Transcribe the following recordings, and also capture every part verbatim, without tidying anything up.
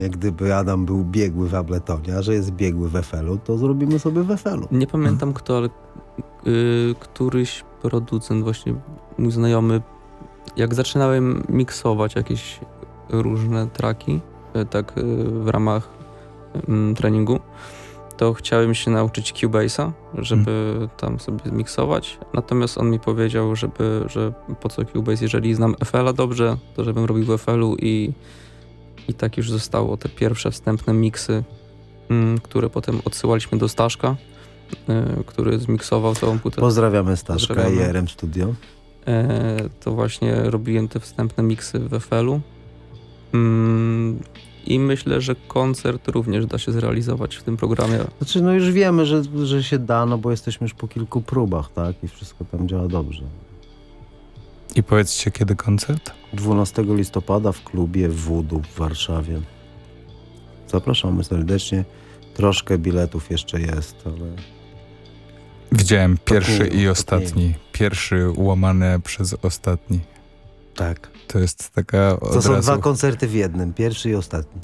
Jak gdyby Adam był biegły w Abletonie, a że jest biegły w F L-u, to zrobimy sobie w F L-u. Nie pamiętam kto, ale y, któryś producent, właśnie mój znajomy, jak zaczynałem miksować jakieś różne traki, y, tak y, w ramach y, treningu, to chciałem się nauczyć Cubase'a, żeby hmm. tam sobie miksować. Natomiast on mi powiedział, żeby, że po co Cubase, jeżeli znam F L-a dobrze, to żebym robił w F L-u i, i tak już zostało te pierwsze wstępne miksy, mm, które potem odsyłaliśmy do Staszka, y, który zmiksował całą płytę. Pozdrawiamy Staszka i R M Studio. E, to właśnie robiłem te wstępne miksy w F L-u. Mm, I myślę, że koncert również da się zrealizować w tym programie. Znaczy, no już wiemy, że, że się da, no bo jesteśmy już po kilku próbach, tak? I wszystko tam działa dobrze. I powiedzcie, kiedy koncert? dwunastego listopada w klubie Voodoo w Warszawie. Zapraszamy serdecznie. Troszkę biletów jeszcze jest, ale... Widziałem pierwszy Topnieją, i ostatni. topnieją. Pierwszy łamane przez ostatni. Tak. To jest taka od To są razu... dwa koncerty w jednym. Pierwszy i ostatni.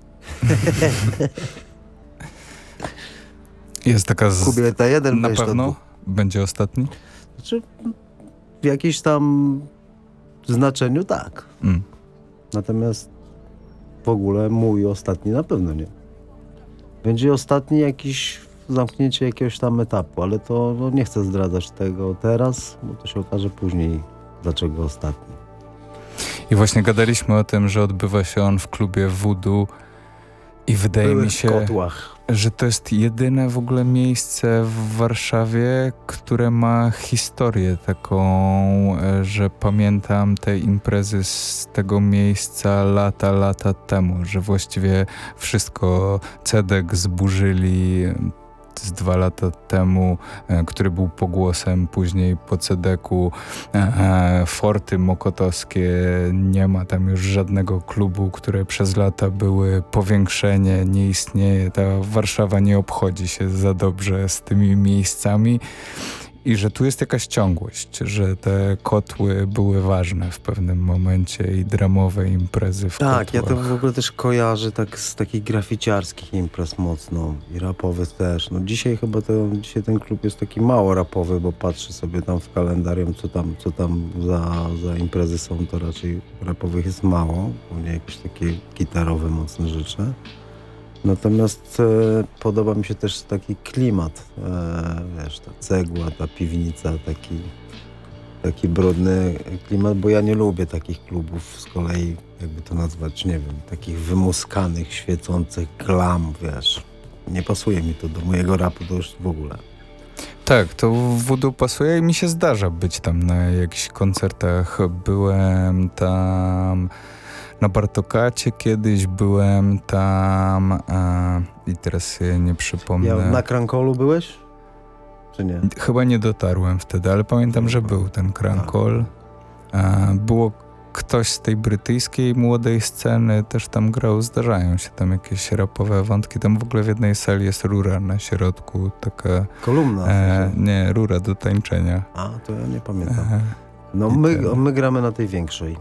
Jest taka... Z... Kubieta jeden. Na pewno będzie ostatni? Znaczy, w jakimś tam znaczeniu tak. Mm. Natomiast w ogóle mój ostatni na pewno nie. Będzie ostatni jakiś zamknięcie jakiegoś tam etapu, ale to no, nie chcę zdradzać tego teraz, bo to się okaże później, dlaczego ostatni. I właśnie gadaliśmy o tym, że odbywa się on w klubie Voodoo i wydaje Były mi się, kotłach. że to jest jedyne w ogóle miejsce w Warszawie, które ma historię taką, że pamiętam te imprezy z tego miejsca lata, lata temu, że właściwie wszystko Cedek zburzyli z dwa lata temu, e, który był pogłosem, później po Cedeku, e, Forty Mokotowskie, nie ma tam już żadnego klubu, które przez lata były powiększenie, nie istnieje, ta Warszawa nie obchodzi się za dobrze z tymi miejscami i że tu jest jakaś ciągłość, że te kotły były ważne w pewnym momencie i dramowe imprezy w Tak, kotłach. ja to w ogóle też kojarzę tak z takich graficiarskich imprez mocno i rapowych też. No dzisiaj chyba to, dzisiaj ten klub jest taki mało rapowy, bo patrzę sobie tam w kalendarium, co tam, co tam za, za imprezy są, to raczej rapowych jest mało, głównie jakieś takie gitarowe mocne rzeczy. Natomiast e, podoba mi się też taki klimat, e, wiesz, ta cegła, ta piwnica, taki, taki brudny klimat, bo ja nie lubię takich klubów z kolei, jakby to nazwać, nie wiem, takich wymuskanych, świecących glam, wiesz. Nie pasuje mi to do mojego rapu, to już w ogóle. Tak, to w Voodoo pasuje i mi się zdarza być tam na jakichś koncertach. Byłem tam... Na Bartokacie kiedyś byłem tam a, i teraz się nie przypomnę. Ja, na Krankolu byłeś? Czy nie? Chyba nie dotarłem wtedy, ale pamiętam, że był ten Krankol. A, było ktoś z tej brytyjskiej młodej sceny też tam grał, zdarzają się tam jakieś rapowe wątki. Tam w ogóle w jednej sali jest rura na środku, taka... Kolumna? E, nie, rura do tańczenia. A, to ja nie pamiętam. E, no my, my gramy na tej większej.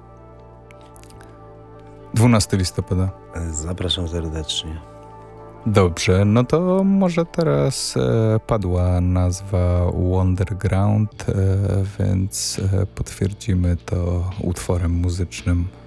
dwunastego listopada. Zapraszam serdecznie. Dobrze, no to może teraz e, padła nazwa Wonderground, e, więc e, potwierdzimy to utworem muzycznym.